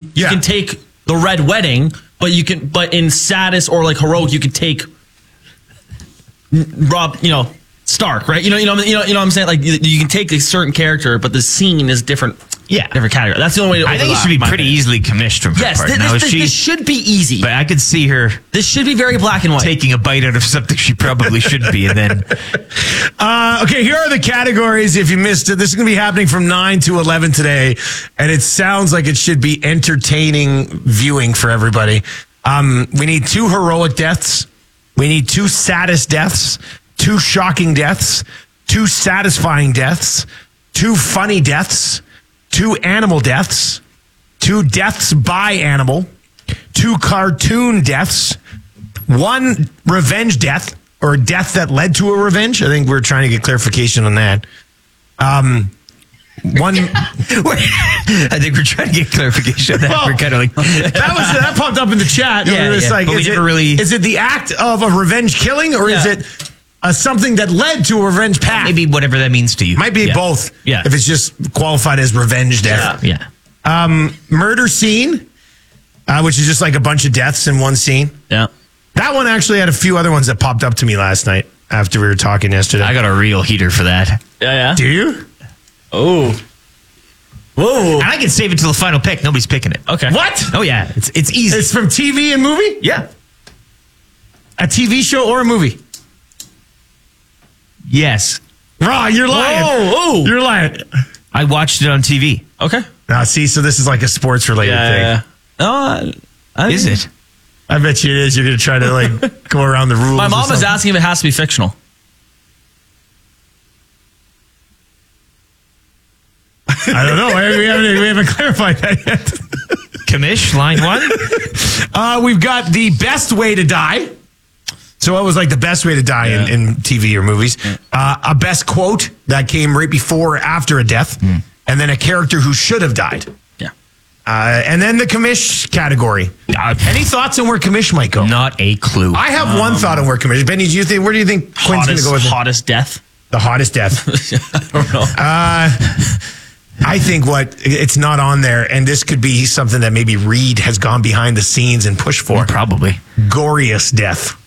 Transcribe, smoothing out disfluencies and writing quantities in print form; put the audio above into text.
you can take the Red Wedding, but in Saddest or like Heroic, you could take Rob, Stark, right? You know what I'm saying? Like you can take a certain character, but the scene is different. Yeah, different category. That's the only way to overlap. I think it should be pretty easily commissioned from her part. This should be easy. But I could see her. This should be very black and white. Taking a bite out of something she probably shouldn't be, and then. Okay, here are the categories. If you missed it, this is going to be happening from 9 to 11 today, and it sounds like it should be entertaining viewing for everybody. We need 2 heroic deaths. We need 2 saddest deaths. 2 shocking deaths. 2 satisfying deaths. 2 funny deaths. 2 animal deaths, 2 deaths by animal, 2 cartoon deaths, 1 revenge death, or a death that led to a revenge. I think we're trying to get clarification on that. I think we're trying to get clarification on that. Well, we're kind of like that popped up in the chat. Is it the act of a revenge killing, or is it something that led to a revenge path? Maybe whatever that means to you. Might be both. Yeah. If it's just qualified as revenge death. Yeah. Murder scene, which is just like a bunch of deaths in one scene. Yeah. That one actually had a few other ones that popped up to me last night after we were talking yesterday. I got a real heater for that. Yeah. Do you? Oh. Whoa. And I can save it till the final pick. Nobody's picking it. Okay. What? Oh, yeah. It's easy. It's from TV and movie? Yeah. A TV show or a movie? Yes. Raw, you're lying. Oh. You're lying. I watched it on TV. Okay. Now, see, so this is like a sports related thing. No, Is it? I bet you it is. You're going to try to go around the rules. My mom is asking if it has to be fictional. I don't know. We haven't clarified that yet. Commish, line 1. We've got the best way to die. So what was like the best way to die in TV or movies? A best quote that came right before or after a death. And then a character who should have died. Yeah. And then the commish category. Any thoughts on where commish might go? Not a clue. I have one thought on where commish. Benny, where do you think Quinn's going to go with it? Hottest death? The hottest death. I don't know. I think it's not on there, and this could be something that maybe Reed has gone behind the scenes and pushed for. Probably. Goriest death.